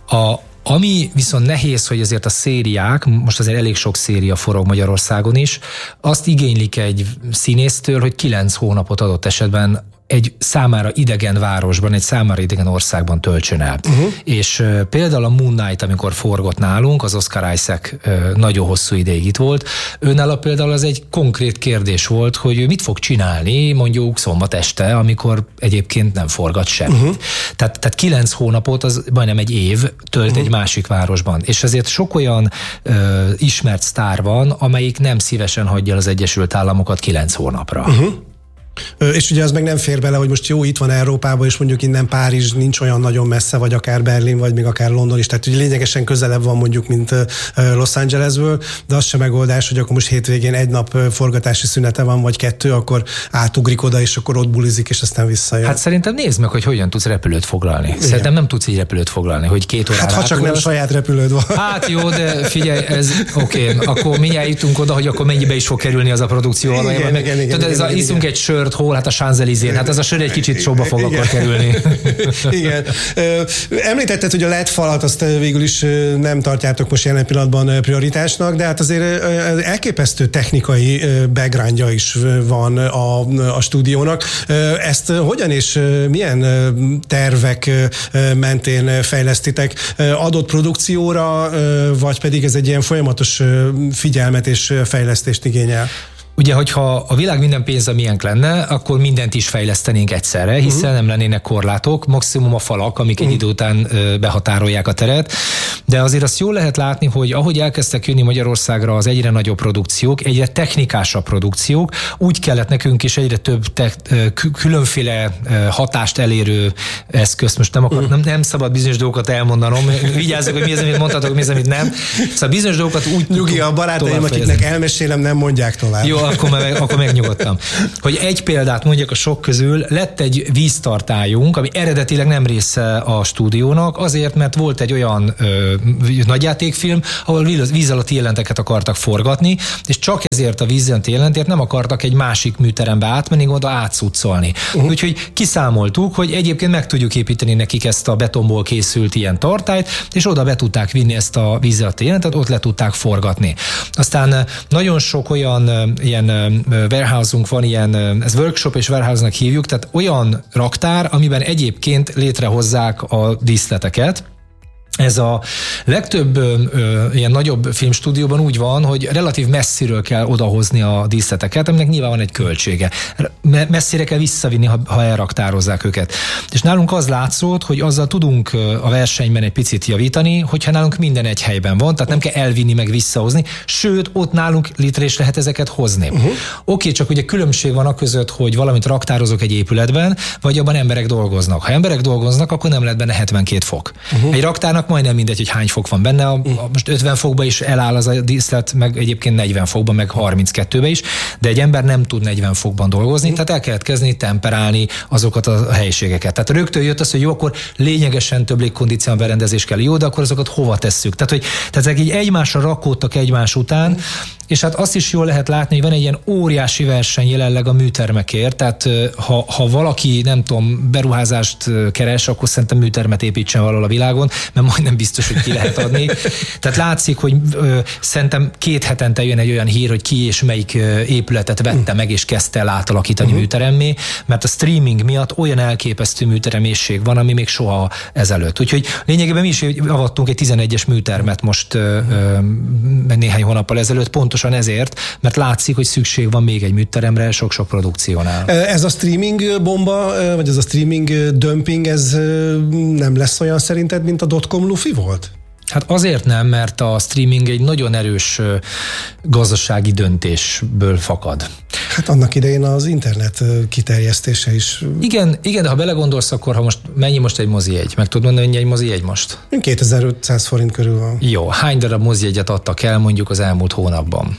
Ami viszont nehéz, hogy azért a szériák, most azért elég sok széria forog Magyarországon is, azt igénylik egy színésztől, hogy 9 hónapot adott esetben egy számára idegen városban, egy számára idegen országban töltsön el. És például a Moon Knight, amikor forgott nálunk, az Oscar Isaac nagyon hosszú ideig itt volt, őnála például az egy konkrét kérdés volt, hogy ő mit fog csinálni mondjuk szombat este, amikor egyébként nem forgat semmit. Tehát 9 hónapot, az majdnem egy év tölt egy másik városban. És ezért sok olyan ismert sztár van, amelyik nem szívesen hagyja az Egyesült Államokat 9 hónapra. És ugye az meg nem fér bele, hogy most jó, itt van Európában, és mondjuk innen Párizs nincs olyan nagyon messze, vagy akár Berlin, vagy még akár London is, tehát ugye lényegesen közelebb van mondjuk, mint Los Angelesből, de az sem megoldás, hogy akkor most hétvégén egy nap forgatási szünete van, vagy 2, akkor átugrik oda, és akkor ott bulizik, és aztán visszajön. Hát szerintem nézd meg, hogy hogyan tudsz repülőt foglalni. Igen. Szerintem nem tudsz így repülőt foglalni, hogy 2 órára. Hát ha csak nem saját repülőd van. Hát jó, de figyelj, ez oké. Akkor mindjárt jutunk oda, hogy akkor mennyibe is fog kerülni az a produkció. Igen, iszunk egy sört, hol? Hát a Champs-Élysén. Hát ez a sör egy kicsit sokba fog akkor kerülni. Igen. Említetted, hogy a LED falat azt végül is nem tartjátok most jelen pillanatban prioritásnak, de hát azért elképesztő technikai backgroundja is van a stúdiónak. Ezt hogyan és milyen tervek mentén fejlesztitek? Adott produkcióra, vagy pedig ez egy ilyen folyamatos figyelmet és fejlesztést igényel? Ugye, hogyha a világ minden pénze milyen lenne, akkor mindent is fejlesztenénk egyszerre, hiszen nem lennének korlátok, maximum a falak, amik egy idő után behatárolják a teret. De azért azt jól lehet látni, hogy ahogy elkezdtek jönni Magyarországra az egyre nagyobb produkciók, egyre technikásabb produkciók, úgy kellett nekünk is egyre több különféle hatást elérő eszközt. Most nem szabad bizonyos dolgokat elmondanom. Vigyázzak, hogy mi az, amit mondhatok, mi az, amit nem. Szóval bizonyos dolgokat úgy Nyugi, a barátaim, akiknek elmesélem, nem mondják tovább. Jó, akkor megnyugodtam. Hogy egy példát mondjak a sok közül, lett egy víztartályunk, ami eredetileg nem része a stúdiónak, azért, mert volt egy olyan nagyjátékfilm, ahol víz alatti jelenteket akartak forgatni, és csak ezért a víz alatti jelentért nem akartak egy másik műterembe átmenni, oda átszuccolni. Úgyhogy kiszámoltuk, hogy egyébként meg tudjuk építeni nekik ezt a betonból készült ilyen tartályt, és oda be tudták vinni ezt a víz alatti jelentet, ott le tudták forgatni. Aztán nagyon sok olyan ilyen warehouse-unk van, ez workshop és warehouse-nak hívjuk, tehát olyan raktár, amiben egyébként létrehozzák a díszleteket. Ez a legtöbb ilyen nagyobb filmstúdióban úgy van, hogy relatív messziről kell odahozni a díszleteket, aminek nyilván van egy költsége. Messzire kell visszavinni, ha elraktározzák őket. És nálunk az látszott, hogy azzal tudunk a versenyben egy picit javítani, hogyha nálunk minden egy helyben van, tehát nem kell elvinni meg visszahozni, sőt, ott nálunk létre is lehet ezeket hozni. Oké, csak ugye különbség van a között, hogy valamit raktározok egy épületben, vagy abban emberek dolgoznak. Ha emberek dolgoznak, akkor nem lehet benne 72 fok. Egy raktárnak majdnem mindegy, hogy hány fok van benne. Most 50 fokba is eláll az a díszlet, meg egyébként 40 fokban, meg 32-be is, de egy ember nem tud 40 fokban dolgozni, tehát el kellett kezdeni temperálni azokat a helyiségeket. Tehát rögtön jött az, hogy jó, akkor lényegesen több légkondicionáló berendezés kell, jó, de akkor azokat hova tesszük? Tehát ezek így egymásra rakódtak egymás után, és hát azt is jól lehet látni, hogy van egy ilyen óriási verseny jelenleg a műtermekért, tehát ha valaki, nem tudom, beruházást keres, akkor szerintem műtermet építsen valahol a világon, mert majdnem biztos, hogy ki lehet adni. Tehát látszik, hogy szerintem 2 hetente jön egy olyan hír, hogy ki és melyik épületet vette meg, és kezdte el átalakítani műteremmé, mert a streaming miatt olyan elképesztő műteremészség van, ami még soha ezelőtt. Úgyhogy lényegében mi is avattunk egy 11-es műtermet most néhány hónappal ezelőtt, pontosan ezért, mert látszik, hogy szükség van még egy műteremre sok-sok produkciónál. Ez a streaming bomba, vagy ez a streaming dumping, ez nem lesz olyan szerinted, mint a dotcom lufi volt? Hát azért nem, mert a streaming egy nagyon erős gazdasági döntésből fakad. Hát annak idején az internet kiterjesztése is. Igen, de ha belegondolsz, akkor mennyi most egy mozijegy? Meg tudod mondani, mennyi egy mozijegy most? 2500 forint körül van. Jó, hány darab mozijegyet adtak el mondjuk az elmúlt hónapban?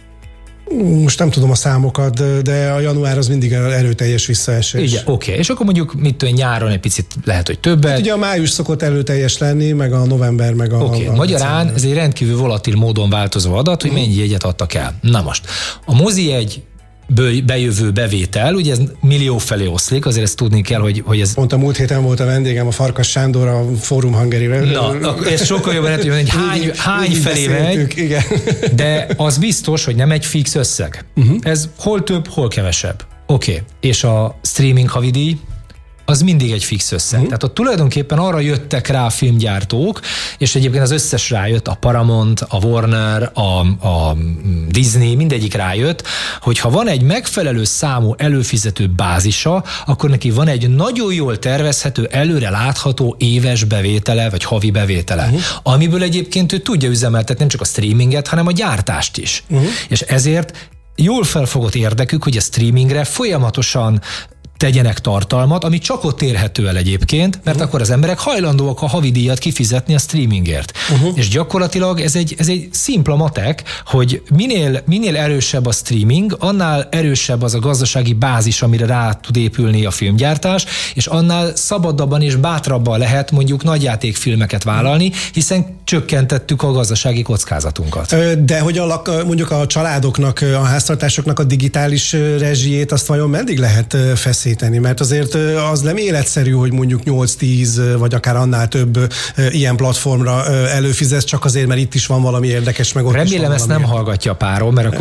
Most nem tudom a számokat, de a január az mindig erőteljes visszaesés. Igen, oké. És akkor mondjuk nyáron egy picit lehet, hogy többet. Hát ugye a május szokott erőteljes lenni, meg a november, meg a... Oké, magyarán ez egy rendkívül volatil módon változó adat, hogy mennyi jegyet adtak el. Na most, a mozijegy bejövő bevétel, ugye ez millió felé oszlik, azért ezt tudni kell, hogy ez... Pont a múlt héten volt a vendégem, a Farkas Sándor, a Fórum Hungary-re. Na, ez sokkal jobban lehet, hogy hány felé megy, igen. De az biztos, hogy nem egy fix összeg. Ez hol több, hol kevesebb. Oké. És a streaming havidíj, az mindig egy fix összeg. Tehát ott tulajdonképpen arra jöttek rá a filmgyártók, és egyébként az összes rájött, a Paramount, a Warner, a Disney, mindegyik rájött, hogy ha van egy megfelelő számú előfizető bázisa, akkor neki van egy nagyon jól tervezhető, előre látható éves bevétele, vagy havi bevétele, amiből egyébként ő tudja üzemeltetni nem csak a streaminget, hanem a gyártást is. És ezért jól felfogott érdekük, hogy a streamingre folyamatosan tegyenek tartalmat, ami csak ott érhető el egyébként, mert akkor az emberek hajlandóak a havidíjat kifizetni a streamingért. És gyakorlatilag ez egy szimpla matek, hogy minél erősebb a streaming, annál erősebb az a gazdasági bázis, amire rá tud épülni a filmgyártás, és annál szabadabban és bátrabban lehet mondjuk nagyjátékfilmeket vállalni, hiszen csökkentettük a gazdasági kockázatunkat. De hogy mondjuk a családoknak, a háztartásoknak a digitális rezsijét azt vajon meddig lehet feszélyeztetni? segíteni, mert azért az nem életszerű, hogy mondjuk 8-10 vagy akár annál több ilyen platformra előfizet, csak azért, mert itt is van valami érdekes, meg ott remélem is van ezt nem hallgatja a párom, mert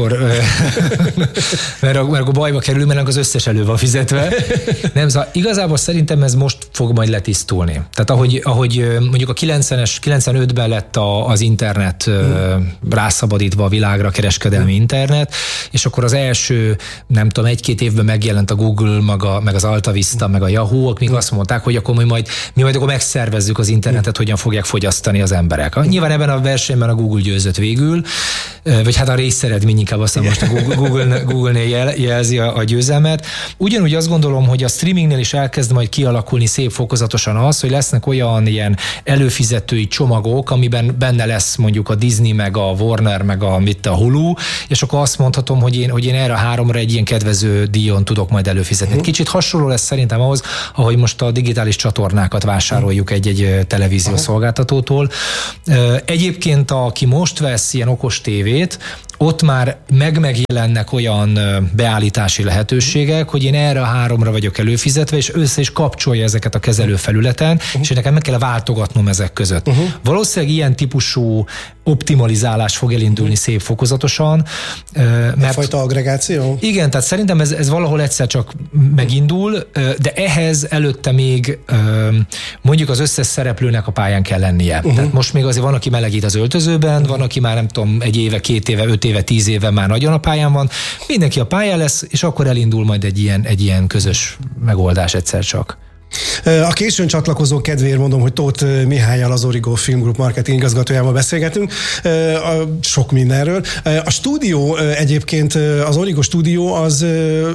akkor bajba kerül, mert az összes elő van fizetve. Nem, szóval igazából szerintem ez most fog majd letisztulni. Tehát ahogy mondjuk a 95-ben lett az internet rászabadítva a világra, a kereskedelmi internet, és akkor az első, nem tudom, 1-2 évben megjelent a Google, meg az Alta Vista, meg a Yahoo, akik azt mondták, hogy akkor mi majd akkor megszervezzük az internetet, hogyan fogják fogyasztani az emberek. Nyilván ebben a versenyben a Google győzött végül, vagy hát a részeredmény inkább aztán most a Google-nél jelzi a győzelmet. Ugyanúgy azt gondolom, hogy a streamingnél is elkezd majd kialakulni szép fokozatosan az, hogy lesznek olyan ilyen előfizetői csomagok, amiben benne lesz mondjuk a Disney, meg a Warner, meg a Hulu, és akkor azt mondhatom, hogy én erre a 3-ra egy ilyen kedvező díjon tudok majd előfizetni. Kicsit hasonló lesz szerintem ahhoz, ahogy most a digitális csatornákat vásároljuk egy televízió szolgáltatótól. Egyébként, aki most vesz ilyen okos tévét, ott már megjelennek olyan beállítási lehetőségek, hogy én erre a 3-ra vagyok előfizetve, és össze is kapcsolja ezeket a kezelőfelületen, és nekem meg kell váltogatnom ezek között. Valószínűleg ilyen típusú optimalizálás fog elindulni szép fokozatosan. Egyfajta agregáció? Igen, tehát szerintem ez valahol egyszer csak megindul, de ehhez előtte még mondjuk az összes szereplőnek a pályán kell lennie. Tehát most még azért van, aki melegít az öltözőben, van, aki már nem tudom, 1 éve, 2 éve, 5 éve, 10 éve már nagyon a pályán van. Mindenki a pályán lesz, és akkor elindul majd egy ilyen közös megoldás egyszer csak. A későn csatlakozó kedvéért mondom, hogy Tóth Mihállyal, az Origo Film Group marketing igazgatójával beszélgetünk sok mindenről. A stúdió egyébként, az Origo stúdió az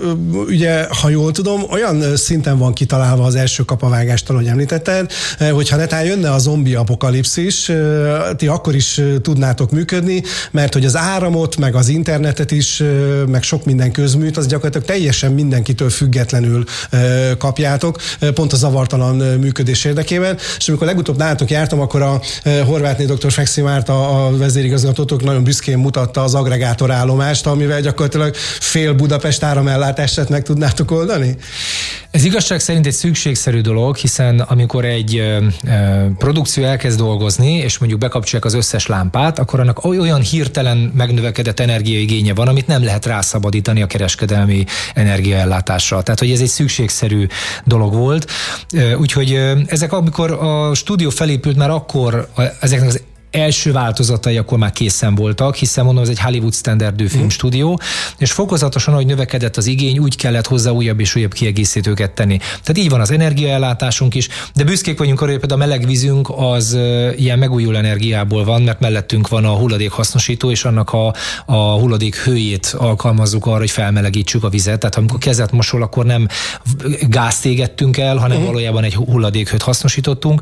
ugye, ha jól tudom, olyan szinten van kitalálva az első kapavágástól, hogy említetted, hogyha netán jönne a zombi apokalipszis, ti akkor is tudnátok működni, mert hogy az áramot, meg az internetet is, meg sok minden közműt, az gyakorlatilag teljesen mindenkitől függetlenül kapjátok, pont a zavartalan működés érdekében, és amikor legutóbb nálatok jártam, akkor a Horvátné dr. Fekszi Márta, a vezérigazgatótok nagyon büszkén mutatta az agregátorállomást, amivel gyakorlatilag fél Budapest áramellátását meg tudnátok oldani? Ez igazság szerint egy szükségszerű dolog, hiszen amikor egy produkció elkezd dolgozni, és mondjuk bekapcsolják az összes lámpát, akkor annak olyan hirtelen megnövekedett energiaigénye van, amit nem lehet rászabadítani a kereskedelmi energiaellátásra. Tehát, hogy ez egy szükségszerű dolog volt. Úgyhogy ezek, amikor a stúdió felépült, már akkor ezeknek az első változatai akkor már készen voltak, hiszen mondom, ez egy Hollywood standardű filmstúdió, és fokozatosan, ahogy növekedett az igény, úgy kellett hozzá újabb és újabb kiegészítőket tenni. Tehát így van az energiaellátásunk is, de büszkék vagyunk arra, hogy például a melegvízünk az ilyen megújuló energiából van, mert mellettünk van a hulladékhasznosító, és annak a hulladék hőjét alkalmazzuk arra, hogy felmelegítsük a vizet. Tehát amikor kezet mosol, akkor nem gázt égettünk el, hanem valójában egy hulladékhőt hasznosítottunk.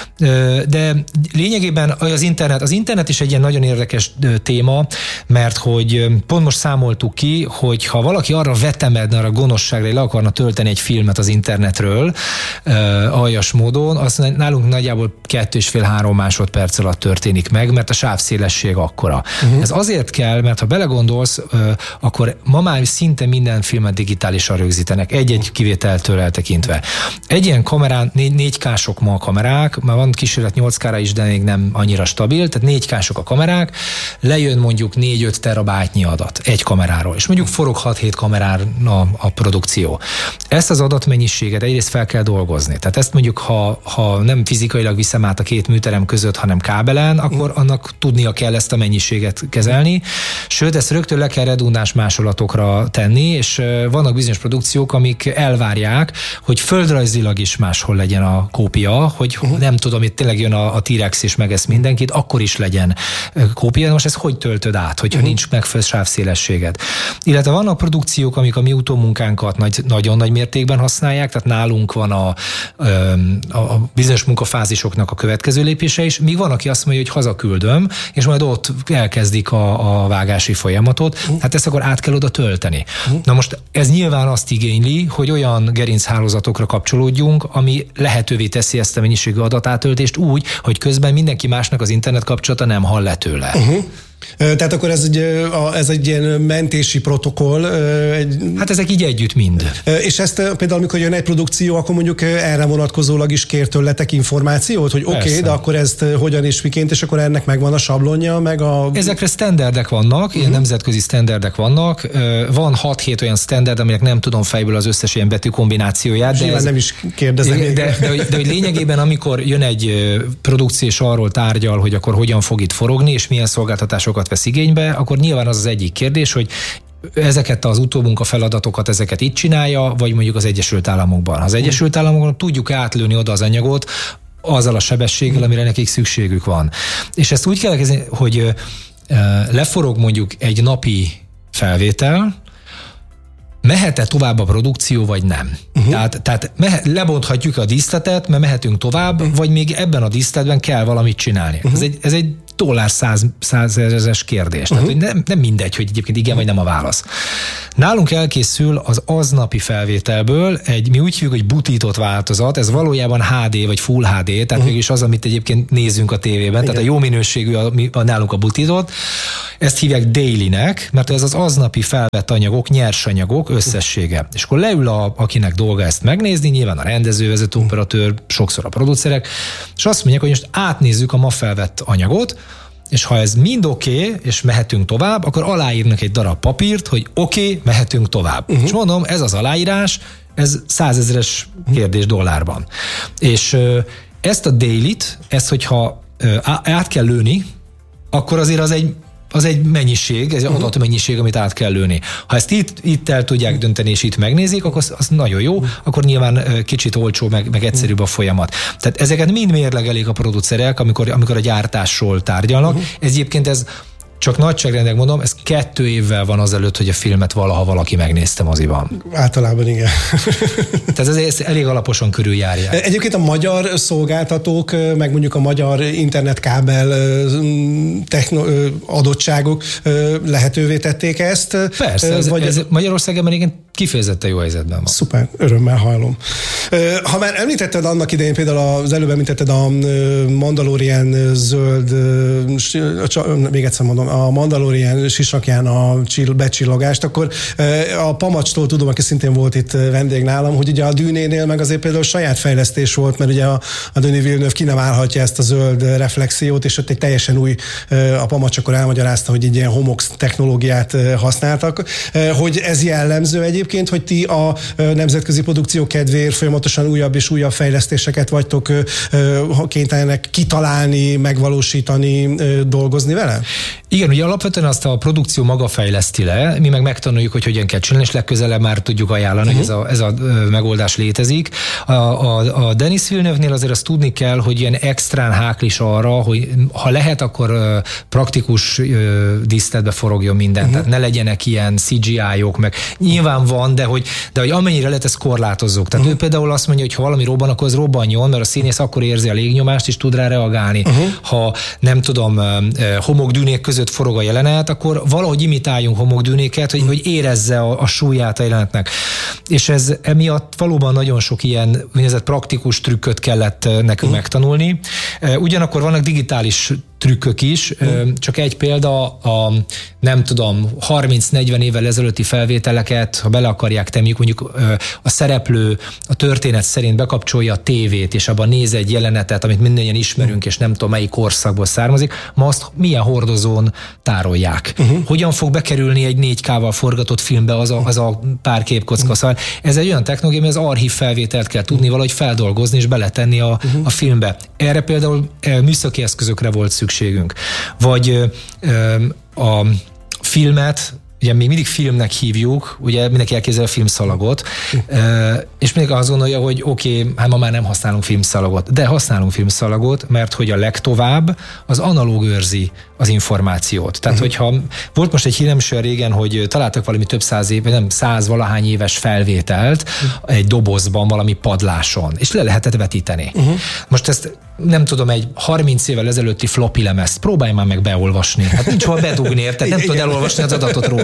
De lényegében az internet is egy ilyen nagyon érdekes téma, mert hogy pont most számoltuk ki, hogy ha valaki arra vetemedne, arra gonoszságra, hogy le akarna tölteni egy filmet az internetről, aljas módon, az nálunk nagyjából 2,5-3 másodperc alatt történik meg, mert a sávszélesség akkora. Ez azért kell, mert ha belegondolsz, akkor ma már szinte minden filmet digitálisan rögzítenek, egy-egy kivételtől eltekintve. Egy ilyen kamerán, 4K-sok ma a kamerák, már van kísérlet 8K-ra is, de még nem annyira stabil, tehát 4K-sok a kamerák, lejön mondjuk 4-5 terabájtnyi adat egy kameráról, és mondjuk forog 6-7 kamerán a produkció. Ezt az adatmennyiséget egyrészt fel kell dolgozni. Tehát ezt mondjuk, ha nem fizikailag viszem át a 2 műterem között, hanem kábelen, akkor annak tudnia kell ezt a mennyiséget kezelni. Sőt, ezt rögtön le kell redundáns másolatokra tenni, és vannak bizonyos produkciók, amik elvárják, hogy földrajzilag is máshol legyen a kópia, hogy nem tudom, itt tényleg jön a T-rex és megesz mindenkit, akkor is legyen kópia. Most ezt hogy töltöd át, hogyha nincs megfelelő sávszélességed? Illetve vannak produkciók, amik a mi utómunkánkat nagyon nagy mértékben használják, tehát nálunk van a bizonyos munkafázisoknak a következő lépése is, míg van, aki azt mondja, hogy hazaküldöm, és majd ott elkezdik a vágási folyamatot, hát ezt akkor át kell oda tölteni. Na most ez nyilván azt igényli, hogy olyan gerinchálózatokra kapcsolódjunk, ami lehetővé teszi ezt a mennyiségű adatátöltést úgy, hogy közben mindenki másnak az internet kapcsolata nem hall le tőle. Tehát akkor ez egy ilyen mentési protokoll. Hát ezek így együtt mind. És ezt például, amikor jön egy produkció, akkor mondjuk erre vonatkozólag is kér tőletek információt, hogy oké, de akkor ezt hogyan és miként, és akkor ennek megvan a sablonja, meg a... Ezekre standardek vannak, ilyen nemzetközi standardek vannak. Van 6-7 olyan standard, aminek nem tudom fejből az összes ilyen betű kombinációját. De nem is kérdezem. De hogy lényegében, amikor jön egy produkció és arról tárgyal, hogy akkor hogyan fog itt forogni, és milyen szolgáltatásokat vesz igénybe, akkor nyilván az egyik kérdés, hogy ezeket az utómunka feladatokat, ezeket itt csinálja, vagy mondjuk az Egyesült Államokban. Az Egyesült Államokban tudjuk átlőni oda az anyagot azzal a sebességgel, amire nekik szükségük van. És ezt úgy kell kezdeni, hogy leforog mondjuk egy napi felvétel, mehet-e tovább a produkció, vagy nem? Tehát lebonthatjuk a díszletet, mert mehetünk tovább, vagy még ebben a díszletben kell valamit csinálni. Ez egy $100,000 kérdés. Tehát, hogy nem mindegy, hogy egyébként igen vagy nem a válasz. Nálunk elkészül az aznapi felvételből mi úgy hívjuk, hogy butított változat, ez valójában HD vagy Full HD, tehát mégis az, amit egyébként nézünk a tévében, igen. Tehát a jó minőségű nálunk a butított. Ezt hívják dailynek, mert ez az aznapi felvett anyagok, nyersanyagok összessége. És akkor leül akinek dolga ezt megnézni, nyilván a rendező, vezető operatőr, sokszor a producerek, és azt mondják, hogy most átnézzük a ma felvett anyagot, és ha ez mind oké, és mehetünk tovább, akkor aláírnak egy darab papírt, hogy oké, mehetünk tovább. És mondom, ez az aláírás, ez 100,000 kérdés dollárban. És ezt a dailyt, hogyha át kell lőni, akkor azért az egy mennyiség, ez egy adatmennyiség, amit át kell lőni. Ha ezt itt el tudják dönteni, és itt megnézik, akkor az nagyon jó, akkor nyilván kicsit olcsó, meg egyszerűbb a folyamat. Tehát ezeket mind mérlegelik a producerek, amikor a gyártásról tárgyalnak. Ez csak nagyságrendek mondom, ez 2 évvel van azelőtt, hogy a filmet valaha valaki megnézte moziban. Általában igen. Tehát ez elég alaposan körüljárják. Egyébként a magyar szolgáltatók, meg mondjuk a magyar internetkábel adottságok lehetővé tették ezt? Persze, ez Magyarországon igen kifejezetten jó helyzetben van. Szuper, örömmel hallom. Ha már említetted annak idején, például az előbb említetted a Mandalorian zöld, még egyszer mondom, a Mandalorian sisakján a becsillogást, akkor a Pamacstól tudom, aki szintén volt itt vendég nálam, hogy ugye a Dűnénél meg azért például saját fejlesztés volt, mert ugye a Denis Villeneuve ki nem állhatja ezt a zöld reflexiót, és ott egy teljesen új, a Pamacs akkor elmagyarázta, hogy egy ilyen homox technológiát használtak, hogy ez jellemző egyébként, hogy ti a nemzetközi produkció kedvéért folyamatosan újabb és újabb fejlesztéseket vagytok kénytelenek kitalálni, megvalósítani, dolgozni vele? Igen, ugye alapvetően azt a produkció maga fejleszti le, mi meg megtanuljuk, hogy hogyan kell csinálni, és legközelebb már tudjuk ajánlani, hogy ez a megoldás létezik. A Denis Villeneuve-nél azért azt tudni kell, hogy ilyen extrán háklis arra, hogy ha lehet, akkor praktikus díszletbe forogjon minden, tehát ne legyenek ilyen CGI-ok, meg nyilván van, de hogy amennyire lehet, ezt korlátozzuk. Tehát ő például azt mondja, hogy ha valami robban, akkor az robbanjon, mert a színész akkor érzi a légnyomást, és tud rá reagálni. Ha nem tudom, homokdűnék között forog a jelenet, akkor valahogy imitáljunk homokdűnéket, hogy érezze a súlyát a jelenetnek. És ez emiatt valóban nagyon sok ilyen úgynevezett praktikus trükköt kellett nekünk megtanulni. Ugyanakkor vannak digitális trükkök is, csak egy példa, nem tudom, 30-40 évvel ezelőtti felvételeket, ha bele akarják tenni, mondjuk a szereplő a történet szerint bekapcsolja a tévét, és abban néz egy jelenetet, amit mindannyian ismerünk, és nem tudom, melyik korszakból származik, ma azt milyen hordozón tárolják. Hogyan fog bekerülni egy 4K-val forgatott filmbe az a pár képkocka? Szóval ez egy olyan technológia, ami az archív felvételt kell tudni valahogy feldolgozni, és beletenni a filmbe. Erre például műszaki eszközökre volt szükségünk. Vagy a filmet, ugye még mindig filmnek hívjuk, ugye mindenki elképzel a filmszalagot, és mindig azt gondolja, hogy oké, hát ma már nem használunk filmszalagot, de használunk filmszalagot, mert hogy a legtovább az analóg őrzi az információt. Tehát, hogyha volt most egy hír nem is olyan régen, hogy találtak valami több 100 év, vagy nem 100 valahány éves felvételt egy dobozban, valami padláson, és le lehetett vetíteni. Most ezt nem tudom, egy 30 évvel ezelőtti floppy lemezt próbálj már meg beolvasni. Hát nincs hol bedugni, tehát nem tudod elolvasni az adatot róla.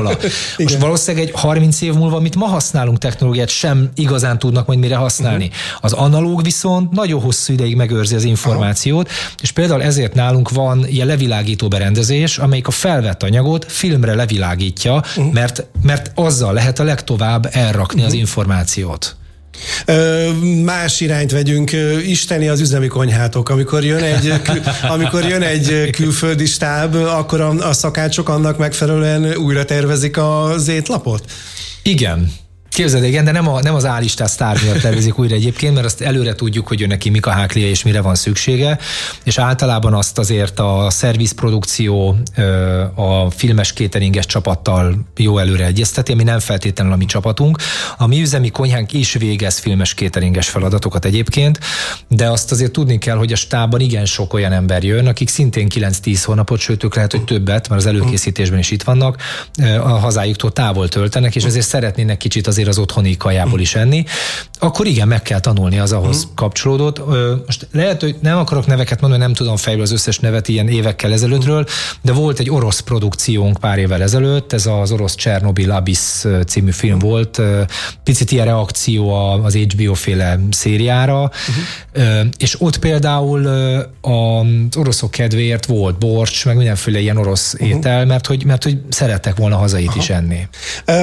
róla. Most valószínűleg egy 30 év múlva, amit ma használunk technológiát, sem igazán tudnak majd mire használni. Az analóg viszont nagyon hosszú ideig megőrzi az információt, és például ezért nálunk van ilyen levilágító berendezés, amelyik a felvett anyagot filmre levilágítja, mert azzal lehet a legtovább elrakni az információt. Más irányt vegyünk, isteni az üzemi konyhátok. Amikor jön egy külföldi stáb, akkor a szakácsok annak megfelelően újra tervezik az étlapot? Igen. Képzeld, igen, de nem az állistás sztár miatt tervezik újra egyébként, mert azt előre tudjuk, hogy ő neki mik a háklia és mire van szüksége, és általában azt azért a szervizprodukció, a filmes cateringes csapattal jó előre egyezteti, ami nem feltétlenül a mi csapatunk. A mi üzemi konyhánk is végez filmes cateringes feladatokat egyébként, de azt azért tudni kell, hogy a stábban igen sok olyan ember jön, akik szintén 9-10 hónapot, sőt ők lehet, hogy többet, mert az előkészítésben is itt vannak, a hazájuktól távol töltenek, és ezért szeretnének kicsit azért az otthoni kajából is enni, akkor igen, meg kell tanulni az ahhoz kapcsolódott. Most lehet, hogy nem akarok neveket mondani, nem tudom fejből az összes nevet ilyen évekkel ezelőttről, de volt egy orosz produkciónk pár évvel ezelőtt, ez az orosz Csernobil Abyss című film volt, picit ilyen reakció az HBO-féle szériára, és ott például az oroszok kedvéért volt borcs, meg mindenféle ilyen orosz étel, mert hogy szerettek volna hazait is enni.